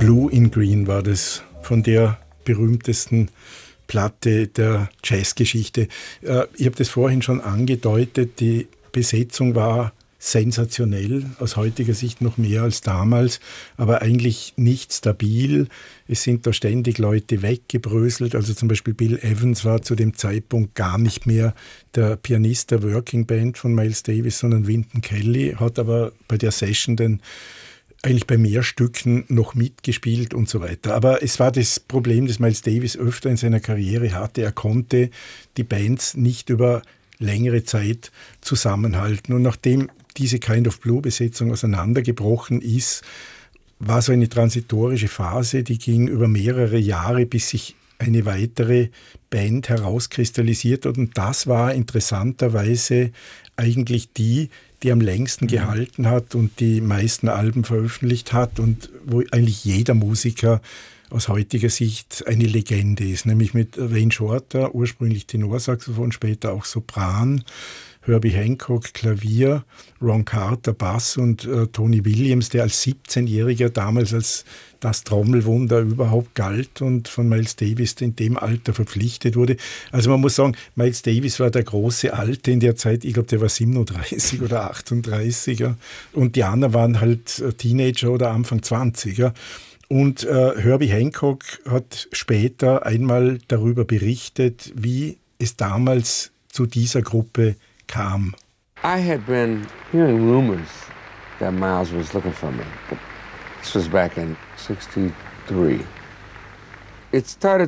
Blue in Green war das, von der berühmtesten Platte der Jazzgeschichte. Ich habe das vorhin schon angedeutet, die Besetzung war sensationell, aus heutiger Sicht noch mehr als damals, aber eigentlich nicht stabil. Es sind da ständig Leute weggebröselt, also zum Beispiel Bill Evans war zu dem Zeitpunkt gar nicht mehr der Pianist der Working Band von Miles Davis, sondern Wynton Kelly, hat aber bei der Session dann eigentlich bei mehr Stücken noch mitgespielt und so weiter. Aber es war das Problem, das Miles Davis öfter in seiner Karriere hatte. Er konnte die Bands nicht über längere Zeit zusammenhalten. Und nachdem diese Kind of Blue-Besetzung auseinandergebrochen ist, war so eine transitorische Phase, die ging über mehrere Jahre, bis sich eine weitere Band herauskristallisiert hat. Und das war interessanterweise eigentlich die am längsten gehalten hat und die meisten Alben veröffentlicht hat und wo eigentlich jeder Musiker aus heutiger Sicht eine Legende ist, nämlich mit Wayne Shorter, ursprünglich Tenorsaxophon, später auch Sopran, Herbie Hancock, Klavier, Ron Carter, Bass und Tony Williams, der als 17-Jähriger damals als das Trommelwunder überhaupt galt und von Miles Davis in dem Alter verpflichtet wurde. Also man muss sagen, Miles Davis war der große Alte in der Zeit, ich glaube, der war 37 oder 38er und die anderen waren halt Teenager oder Anfang 20er. Und Herbie Hancock hat später einmal darüber berichtet, wie es damals zu dieser Gruppe kam. I had been hearing rumors that Miles was looking for me. This was back in '63. It started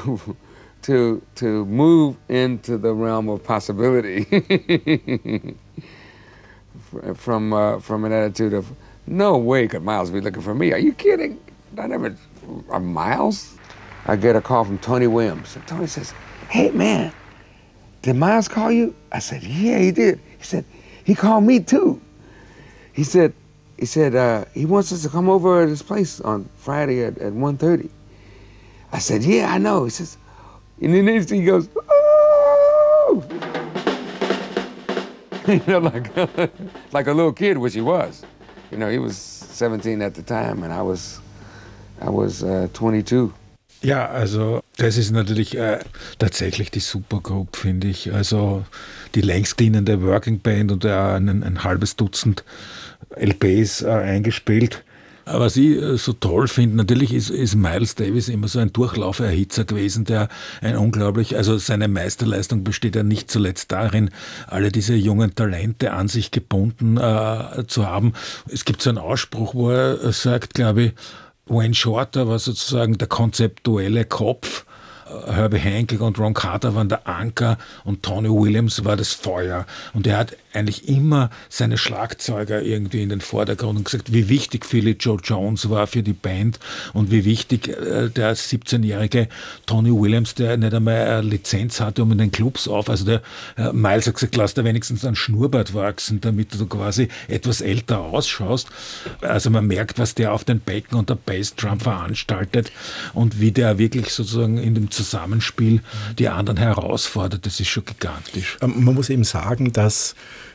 to move into the realm of possibility from an attitude of no way could Miles be looking for me. Are you kidding? Miles? I get a call from Tony Williams. And Tony says, "Hey man, did Miles call you?" I said, "Yeah, he did." He said, "He called me too." He said, he wants us to come over at his place on Friday at 1:30. I said, "Yeah, I know." He says, and then he goes, "Oh!" You know, like a little kid, which he was. You know, he was 17 at the time, and I was 22. Ja, also das ist natürlich tatsächlich die Supergroup, finde ich. Also die längst dienende Working Band und ein halbes Dutzend LPs eingespielt. Was ich so toll finde, natürlich ist Miles Davis immer so ein Durchlauferhitzer gewesen, der also seine Meisterleistung besteht ja nicht zuletzt darin, alle diese jungen Talente an sich gebunden zu haben. Es gibt so einen Ausspruch, wo er sagt, glaube ich, Wayne Shorter war sozusagen der konzeptuelle Kopf, Herbie Hancock und Ron Carter waren der Anker und Tony Williams war das Feuer. Und er hat eigentlich immer seine Schlagzeuger irgendwie in den Vordergrund und gesagt, wie wichtig Philly Joe Jones war für die Band und wie wichtig der 17-jährige Tony Williams, der nicht einmal eine Lizenz hatte, um in den Clubs also der Miles hat gesagt, lass dir wenigstens einen Schnurrbart wachsen, damit du quasi etwas älter ausschaust. Also man merkt, was der auf den Becken und der Bassdrum veranstaltet und wie der wirklich sozusagen in dem Zusammenspiel die anderen herausfordert. Das ist schon gigantisch. Man muss eben sagen, dass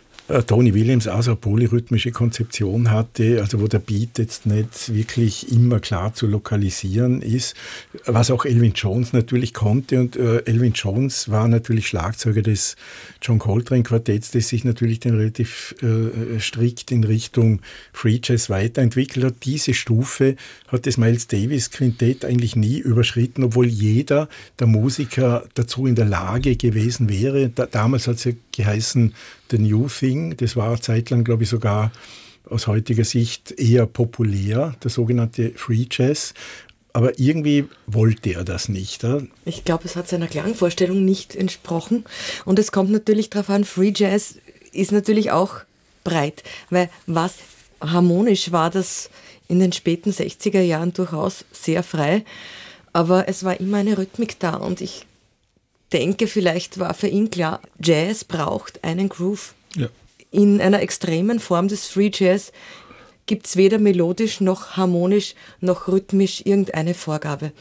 Tony Williams auch so eine polyrhythmische Konzeption hatte, also wo der Beat jetzt nicht wirklich immer klar zu lokalisieren ist, was auch Elvin Jones natürlich konnte. Und Elvin Jones war natürlich Schlagzeuger des John Coltrane Quartetts, das sich natürlich dann relativ strikt in Richtung Free Jazz weiterentwickelt hat. Diese Stufe hat das Miles Davis Quintett eigentlich nie überschritten, obwohl jeder der Musiker dazu in der Lage gewesen wäre. Damals hat es ja geheißen, The New Thing, das war eine Zeit lang, glaube ich, sogar aus heutiger Sicht eher populär, der sogenannte Free Jazz. Aber irgendwie wollte er das nicht. Oder? Ich glaube, es hat seiner Klangvorstellung nicht entsprochen. Und es kommt natürlich darauf an, Free Jazz ist natürlich auch breit. Weil was harmonisch war das in den späten 60er Jahren durchaus sehr frei. Aber es war immer eine Rhythmik da. Und ich denke, vielleicht war für ihn klar, Jazz braucht einen Groove. Ja. In einer extremen Form des Free Jazz gibt es weder melodisch noch harmonisch noch rhythmisch irgendeine Vorgabe.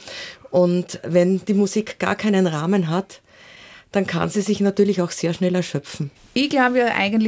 Und wenn die Musik gar keinen Rahmen hat, dann kann sie sich natürlich auch sehr schnell erschöpfen. Ich glaube ja eigentlich,